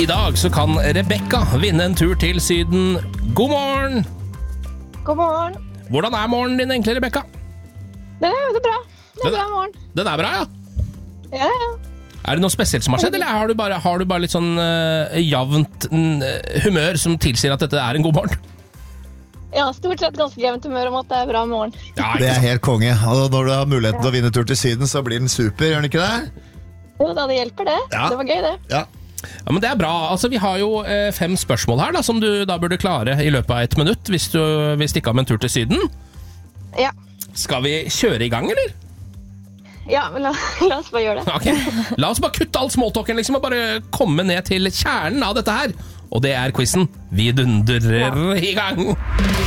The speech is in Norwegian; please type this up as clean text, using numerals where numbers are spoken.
I dag så kan Rebecca vinne en tur til Syden. God morgen! God morgen. Hvordan morgenen din egentlig, Rebecca? Det er bra. Det er bra morgen. Den bra, ja. Ja. Er det noe spesielt som har skjedd, eller har du bare litt sånn jevnt humør som tilsier at dette er en god morgen? Ja, stort sett ganske jevnt humør om at det er bra morgen. Ja, det er helt konge. Og når du har muligheten til å vinne tur til Syden, så blir den super, gjør den ikke det? Jo da, det hjelper det. Ja. Det var gøy det. Ja. Ja, men det er bra. Altså, vi har jo 5 spørsmål her da, som du da burde klare i løpet av 1 minutt hvis du vil stikke av med en tur til Syden. Ja. Skal vi kjøre i gang, eller? Ja, men la oss bare gjøre det. Ok, la oss bare kutte all smalltalken liksom, og bare komme ned til kjernen av dette her. Og det er quizen. Vi dundrer i gang.